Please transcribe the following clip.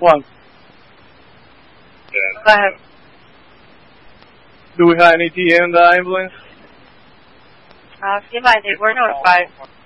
One. Yeah. Go ahead. Do we have any TA in the ambulance? Stand by. They were notified.